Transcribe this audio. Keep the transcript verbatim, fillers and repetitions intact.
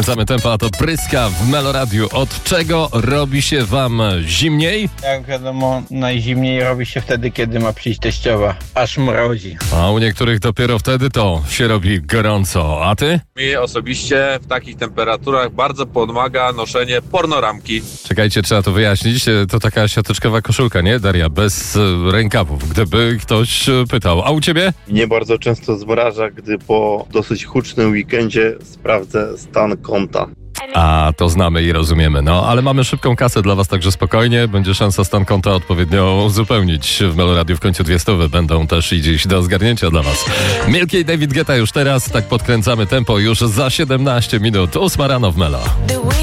Same tempo, a to Pryska w Meloradiu. Od czego robi się wam zimniej? Jak wiadomo, najzimniej robi się wtedy, kiedy ma przyjść teściowa. Aż mrozi. A u niektórych dopiero wtedy to się robi gorąco. A ty? Mi osobiście w takich temperaturach bardzo pomaga noszenie pornoramki. Czekajcie, trzeba to wyjaśnić. To taka siateczkowa koszulka, nie, Daria? Bez e, rękawów, gdyby ktoś e, pytał. A u ciebie? Mnie bardzo często zmraża, gdy po dosyć hucznym weekendzie sprawdzę stan konta. A, to znamy i rozumiemy. No, ale mamy szybką kasę dla was, także spokojnie. Będzie szansa stan konta odpowiednio uzupełnić. W Meloradiu w końcu dwie stówy będą też i dziś do zgarnięcia dla was. Milky i David Guetta już teraz. Tak podkręcamy tempo już za siedemnaście minut. Ósma rano w Melo.